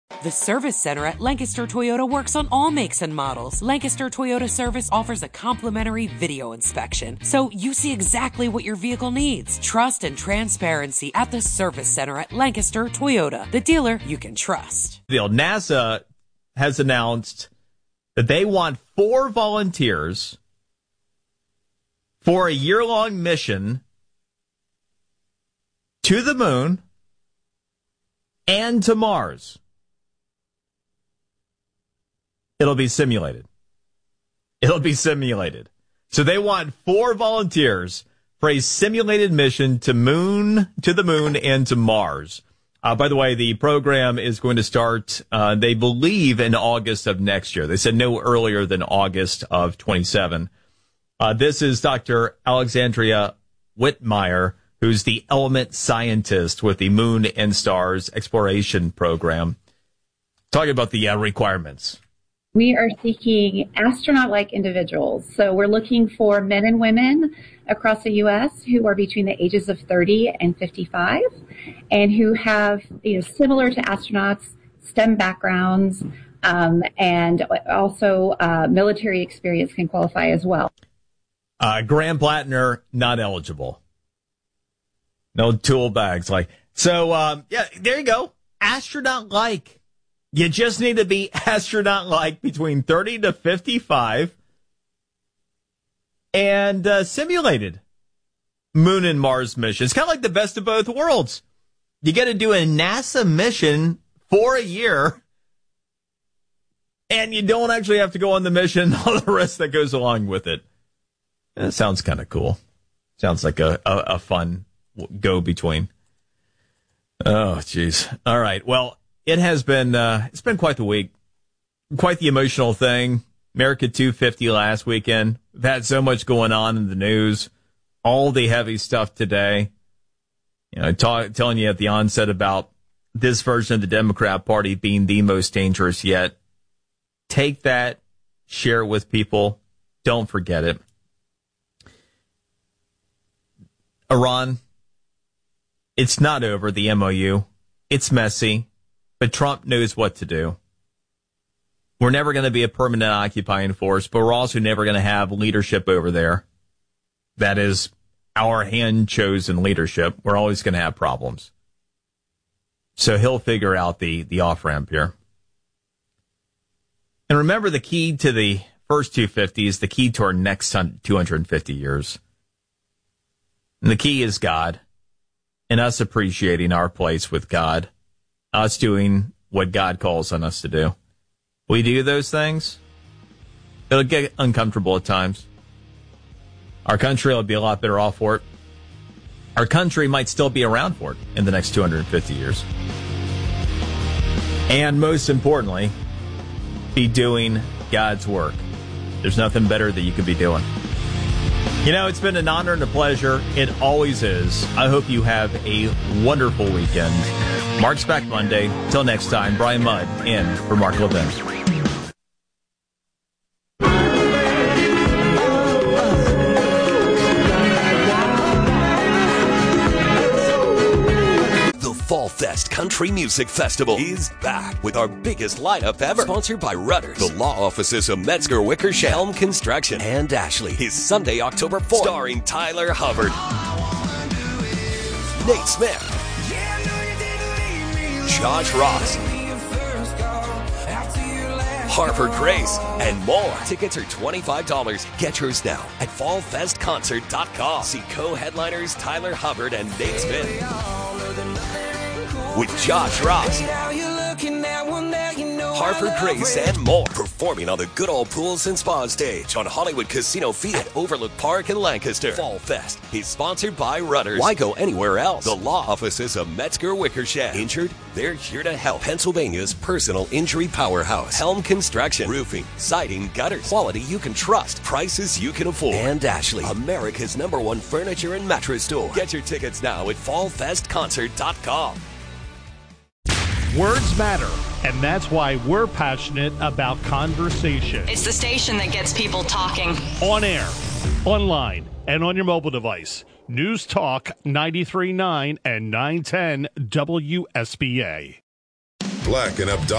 The Service Center at Lancaster Toyota works on all makes and models. Lancaster Toyota Service offers a complimentary video inspection, so you see exactly what your vehicle needs. Trust and transparency at the Service Center at Lancaster Toyota, the dealer you can trust. NASA has announced that they want 4 volunteers for a year-long mission to the moon and to Mars. It'll be simulated. So they want 4 volunteers for a simulated mission to the moon, and to Mars. By the way, the program is going to start, they believe, in August of next year. They said no earlier than August of 27. This is Dr. Alexandria Whitmire, who's the element scientist with the Moon and Stars Exploration Program. Talking about the requirements. We are seeking astronaut-like individuals. So we're looking for men and women across the U.S. who are between the ages of 30 and 55 and who have, similar to astronauts, STEM backgrounds, and also military experience can qualify as well. Graham Plattner, not eligible. No tool bags. There you go. Astronaut-like. You just need to be astronaut-like between 30 to 55 and simulated Moon and Mars mission. It's kind of like the best of both worlds. You get to do a NASA mission for a year, and you don't actually have to go on the mission, all the rest that goes along with it. It sounds kind of cool. Sounds like a fun go-between. Oh, jeez. All right, well, it has been, it's been quite the week, quite the emotional thing. America 250 last weekend. We've had so much going on in the news, all the heavy stuff today. Telling you at the onset about this version of the Democrat Party being the most dangerous yet. Take that, share it with people. Don't forget it. Iran, it's not over, the MOU. It's messy. But Trump knows what to do. We're never going to be a permanent occupying force, but we're also never going to have leadership over there. That is our hand-chosen leadership. We're always going to have problems. So he'll figure out the off-ramp here. And remember, the key to the first 250 is the key to our next 250 years. And the key is God, and us appreciating our place with God. Us doing what God calls on us to do. We do those things, it'll get uncomfortable at times. Our country will be a lot better off for it. Our country might still be around for it in the next 250 years. And most importantly, be doing God's work. There's nothing better that you could be doing. It's been an honor and a pleasure. It always is. I hope you have a wonderful weekend. Mark's back Monday. Till next time, Brian Mudd in for Mark Levin. The Fall Fest Country Music Festival is back with our biggest lineup ever. Sponsored by Rudders, the law offices of Metzger Wickersham, Helm Construction, and Ashley. Is Sunday, October 4th. Starring Tyler Hubbard, Nate Smith, Josh Ross, Harper Grace, and more. Tickets are $25. Get yours now at fallfestconcert.com. See co-headliners Tyler Hubbard and Nate Smith with Josh Ross, Harper Grace, and more. Performing on the Good Old Pools and Spa stage on Hollywood Casino Feet at Overlook Park in Lancaster. Fall Fest is sponsored by Rudders. Why go anywhere else? The law offices of Metzger Wickersham. Injured? They're here to help. Pennsylvania's personal injury powerhouse. Helm Construction. Roofing, siding, gutters. Quality you can trust. Prices you can afford. And Ashley, America's #1 furniture and mattress store. Get your tickets now at fallfestconcert.com. Words matter, and that's why we're passionate about conversation. It's the station that gets people talking. On air, online, and on your mobile device. News Talk 93.9 and 910 WSBA. Black and Up.